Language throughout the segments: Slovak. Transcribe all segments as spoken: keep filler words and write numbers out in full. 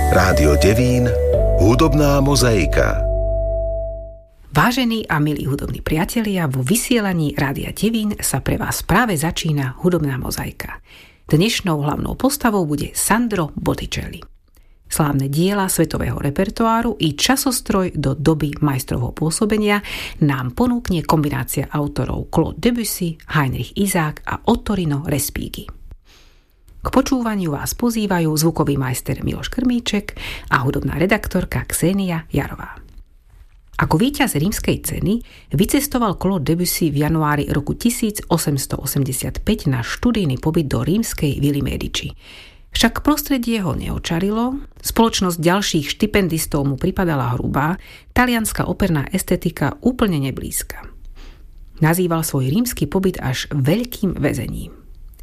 Rádio Devín, hudobná mozaika. Vážení a milí hudobní priatelia, vo vysielaní Rádia Devín sa pre vás práve začína hudobná mozaika. Dnešnou hlavnou postavou bude Sandro Botticelli. Slávne diela svetového repertoáru i časostroj do doby majstrovho pôsobenia nám ponúkne kombinácia autorov Claude Debussy, Heinrich Isaac a Ottorino Respighi. K počúvaniu vás pozývajú zvukový majster Miloš Krmíček a hudobná redaktorka Ksenia Jarová. Ako víťaz rímskej ceny vycestoval Claude Debussy v januári roku tisícosemstoosemdesiatpäť na študijný pobyt do rímskej Vily Medici. Však prostredie ho neočarilo, spoločnosť ďalších štipendistov mu pripadala hrubá, talianska operná estetika úplne neblízka. Nazýval svoj rímsky pobyt až veľkým väzením.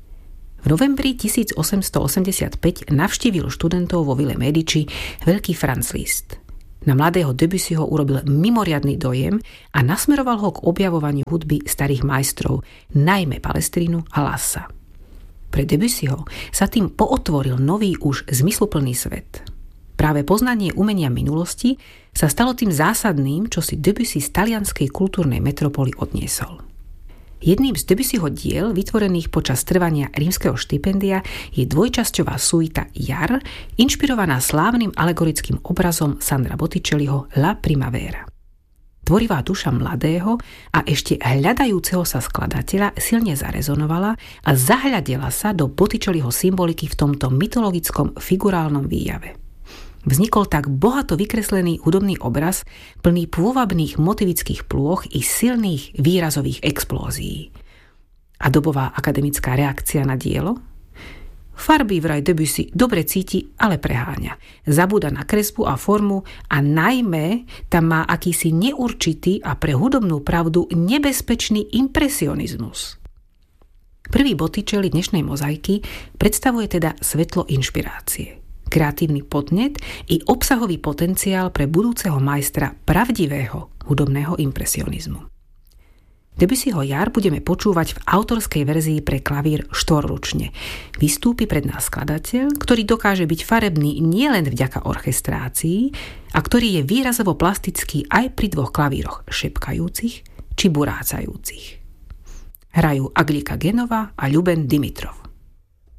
V novembri tisícosemstoosemdesiatpäť navštívil študentov vo Ville Medici veľký Franz Liszt. Na mladého Debussyho urobil mimoriadny dojem a nasmeroval ho k objavovaniu hudby starých majstrov, najmä Palestrínu a Lassa. Pre Debussyho sa tým pootvoril nový už zmysluplný svet. Práve poznanie umenia minulosti sa stalo tým zásadným, čo si Debussy z talianskej kultúrnej metropoly odniesol. Jedným z Debussyho diel, vytvorených počas trvania rímskeho štipendia, je dvojčasťová suita Jar, inšpirovaná slávnym alegorickým obrazom Sandra Botticelliho La Primavera. Tvorivá duša mladého a ešte hľadajúceho sa skladateľa silne zarezonovala a zahľadela sa do Botticelliho symboliky v tomto mytologickom figurálnom výjave. Vznikol tak bohato vykreslený hudobný obraz, plný pôvabných motivických plôch i silných výrazových explózií. A dobová akademická reakcia na dielo? Farby vraj Debussy dobre cíti, ale preháňa. Zabúda na kresbu a formu a najmä tam má akýsi neurčitý a pre hudobnú pravdu nebezpečný impresionizmus. Prvý Botticelli dnešnej mozaiky predstavuje teda svetlo inšpirácie, kreatívny podnet i obsahový potenciál pre budúceho majstra pravdivého hudobného impresionizmu. Debussyho Jar budeme počúvať v autorskej verzii pre klavír štvorručne. Vystúpi pred nás skladateľ, ktorý dokáže byť farebný nielen vďaka orchestrácii a ktorý je výrazovo plastický aj pri dvoch klavíroch šepkajúcich či burácajúcich. Hrajú Aglika Genova a Ľuben Dimitrov.